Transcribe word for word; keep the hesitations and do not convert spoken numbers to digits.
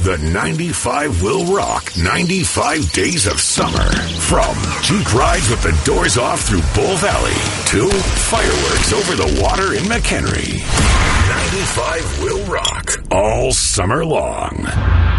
The ninety-five will rock ninety-five days of summer. From Jeep rides with the doors off through Bull Valley to fireworks over the water in McHenry. ninety-five will rock all summer long.